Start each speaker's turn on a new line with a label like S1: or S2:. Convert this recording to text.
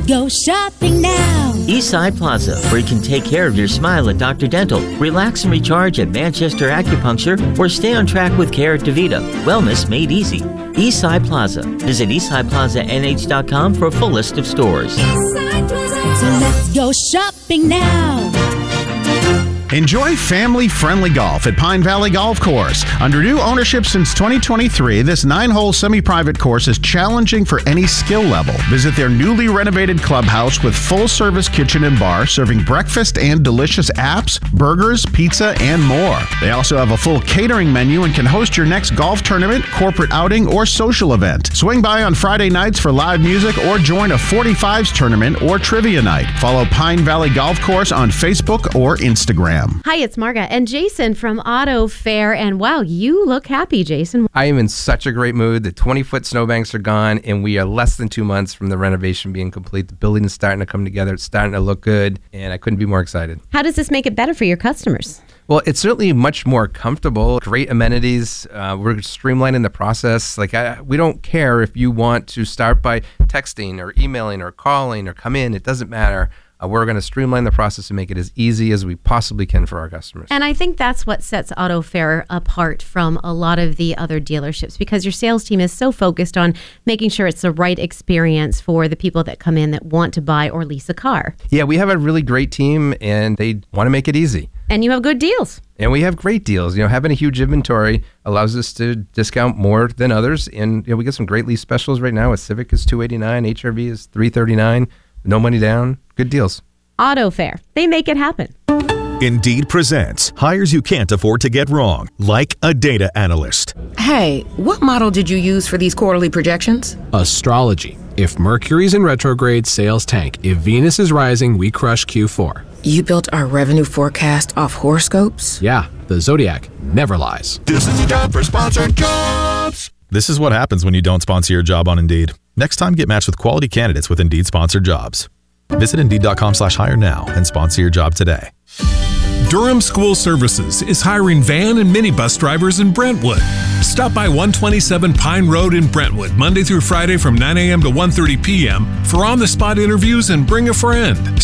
S1: go shopping now.
S2: Eastside Plaza, where you can take care of your smile at Dr. Dental, relax and recharge at Manchester Acupuncture, or stay on track with care at DeVita. Wellness made easy. Eastside Plaza. Visit eastsideplazanh.com for a full list of stores.
S1: Eastside Plaza. So let's go shopping now.
S3: Enjoy family-friendly golf at Pine Valley Golf Course. Under new ownership since 2023, this 9-hole semi-private course is challenging for any skill level. Visit their newly renovated clubhouse with full-service kitchen and bar, serving breakfast and delicious apps, burgers, pizza, and more. They also have a full catering menu and can host your next golf tournament, corporate outing, or social event. Swing by on Friday nights for live music or join a 45s tournament or trivia night. Follow Pine Valley Golf Course on Facebook or Instagram.
S4: Hi, it's Marga and Jason from Auto Fair. And wow, you look happy, Jason.
S5: I am in such a great mood. The 20-foot snowbanks are gone, and we are less than 2 months from the renovation being complete. The building is starting to come together. It's starting to look good, and I couldn't be more excited.
S4: How does this make it better for your customers?
S5: Well, it's certainly much more comfortable. Great amenities. We're streamlining the process. We don't care if you want to start by texting or emailing or calling or come in. It doesn't matter. We're going to streamline the process and make it as easy as we possibly can for our customers.
S4: And I think that's what sets Auto Fair apart from a lot of the other dealerships, because your sales team is so focused on making sure it's the right experience for the people that come in that want to buy or lease a car.
S5: Yeah, we have a really great team, and they want to make it easy.
S4: And you have good deals.
S5: And we have great deals. Having a huge inventory allows us to discount more than others. And we get some great lease specials right now. A Civic is $289, HRV is $339. No money down. Good deals.
S4: Auto Fair. They make it happen.
S6: Indeed presents hires you can't afford to get wrong, like a data analyst.
S7: Hey, what model did you use for these quarterly projections?
S8: Astrology. If Mercury's in retrograde, sales tank. If Venus is rising, we crush Q4.
S7: You built our revenue forecast off horoscopes?
S8: Yeah, the Zodiac never lies.
S6: This is the job for sponsored jobs. This is what happens when you don't sponsor your job on Indeed. Next time, get matched with quality candidates with Indeed sponsored jobs. Visit Indeed.com/hire now and sponsor your job today.
S9: Durham School Services is hiring van and minibus drivers in Brentwood. Stop by 127 Pine Road in Brentwood, Monday through Friday from 9 a.m. to 1:30 p.m. for on-the-spot interviews and bring a friend.